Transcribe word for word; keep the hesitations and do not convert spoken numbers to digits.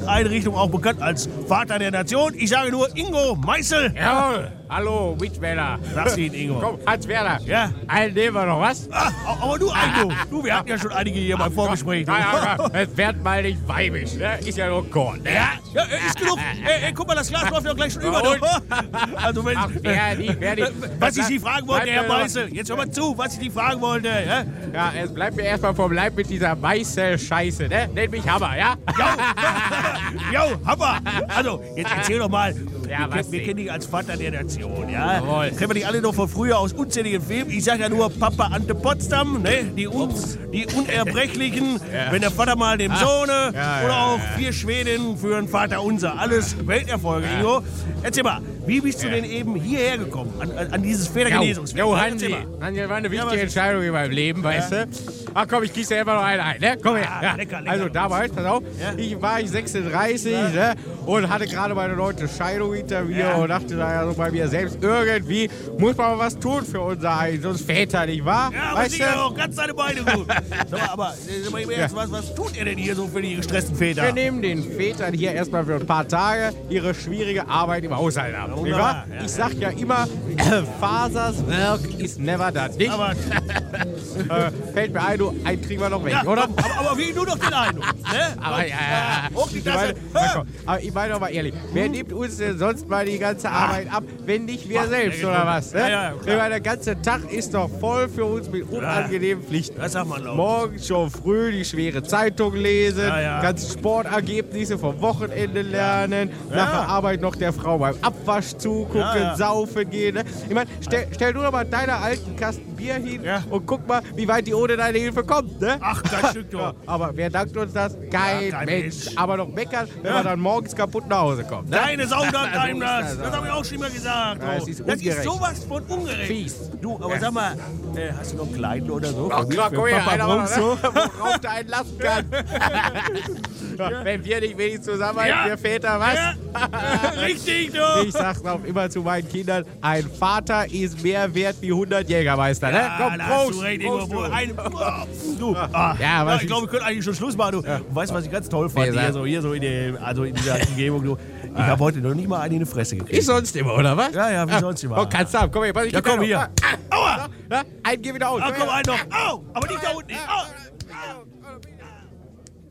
Jugendeinrichtung, auch bekannt als Vater der Nation. Ich sage nur Ingo Meißel. Jawohl. Hallo, Mitwähler. Sag's Ihnen, Ingo. Komm, Hans Werner. Ja? Einen nehmen wir noch, was? Ah, aber du, Ingo. Du, wir hatten ja schon einige hier beim Vorgespräch. Ja, ja, ja. Es wird mal nicht weibig, ne? Ist ja nur Korn. Ne? Ja, ja, ist genug. Ey, ey, guck mal, das Glas läuft ja gleich schon über. und? Also wenn, Ach, wer nicht, wer nicht. was ich Sie fragen wollte, Herr Bleibt mir Meißel, jetzt hör mal zu, was ich Sie fragen wollte. Ja? Ja, es bleibt mir erstmal vom Leib mit dieser Meißel-Scheiße, ne? Nennt mich Hammer, ja? Jo, Hammer. Also, jetzt erzähl doch mal. Ja, wir, was wir denn? kennen dich als Vater der Nation, ja? Jawohl. Kennen wir dich alle noch von früher aus unzähligen Filmen. Ich sag ja nur Papa Ante Potsdam, ne? Die, Un die Unerbrechlichen, Ja. wenn der Vater mal dem Sohne ja, ja, oder auch ja. vier Schwedinnen für ein Vater unser. Alles Welterfolge, Ingo. Erzähl mal, wie bist du Ja. denn eben hierher gekommen, an, an, an dieses Vätergenesungswerk? Jo, Erzähl Hansi. mal. Hansi, das war eine Ja, wichtige was ist- Entscheidung in meinem Leben, weißt du? Ach komm, ich gieße dir einfach noch einen ein, ne? Komm her. Ah, Ja. lecker, lecker. Also damals, pass auf, Ja. ich war ich sechsunddreißig, ne? Und hatte gerade meine neunte Scheidung hinter mir Ja. und dachte da ja so bei mir selbst, irgendwie muss man mal was tun für unser Eins, uns Väter, nicht wahr? Ja, aber weißt sicher du? auch ganz seine Beine gut. Sag mal, aber äh, sag mal, im Ernst, was, was tut ihr denn hier so für die gestressten Väter? Wir nehmen den Vätern hier erstmal für ein paar Tage ihre schwierige Arbeit im Haushalt ab. Nicht wunderbar. wahr? Ja, Ich sag ja immer, Fathers work is never done. Nicht? Aber, äh, fällt mir ein, du, einen kriegen wir noch weg, ja, oder? aber, aber wie nur noch den Eindruck. Ne? Aber ja, ja, ja. Hoch die Ich Tasse. meine, na komm, aber ich meine doch mal ehrlich, wer nimmt uns denn sonst mal die ganze Arbeit ab, wenn nicht wir Ach, selbst, ja, oder genau. was? Ne? Ja, ja, klar. Ich meine, der ganze Tag ist doch voll für uns mit unangenehmen Pflichten. Das sagt man laut. Morgens schon früh die schwere Zeitung lesen, Ja, ja. ganze Sportergebnisse vom Wochenende lernen, nach der Arbeit noch der Frau beim Abwasch zugucken, Ja, ja. saufen gehen. Ne? Ich meine, stell, stell du doch mal deiner alten Kasten Bier hin Ja. und guck mal, wie weit die ohne deine Hilfe kommt. Ne? Ach, kein Stück doch. Ja, aber wer dankt uns das? Kein, Ja, kein Mensch. Mensch. Aber noch meckern, wenn Ja. man dann morgens kaputt nach Hause kommt. Ne? Deine Sau dankt einem So ist das. das Das habe ich auch schon mal gesagt. Ja, oh. es ist das ist ungerecht. sowas von ungerecht. Fies. Du, aber Ja. sag mal, äh, hast du noch Kleidung oder so? Ach Für mich, klar, für komm her, Papa einer Bronx noch, so? ne? Worauf der einen lassen kann. Ja. Wenn wir nicht wenig zusammenhalten, Ja. wir Väter, was? Ja. Richtig, du. Ich sag's auch immer zu meinen Kindern, ein Vater ist mehr wert wie hundert Jägermeister. Ne? Ja, Komm, da hast du Prost, recht, Ingo. Prost, Bruder. du. Ein, du, ah, Ja, was ich glaube, wir können eigentlich schon Schluss machen. Du. Und weißt du, was ich ganz toll fand? Nee, sag. Hier so, hier so in, der, also in dieser Umgebung. Du. Ich habe heute noch nicht mal eine in die Fresse gekriegt. Ist sonst immer, oder was? Ja, ja, wie sonst immer. Oh, kannst du haben. Komm her, pass ich Ja, geb dir komm noch. hier. Ah, Aua! Einen geh wieder aus. Ah, komm, her. ein noch. Au! Aber nicht da unten. Au!